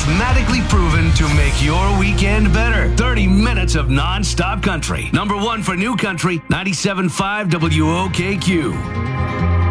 mathematically proven to make your weekend better. 30 minutes of non-stop country. Number one for new country, 97.5 WOKQ.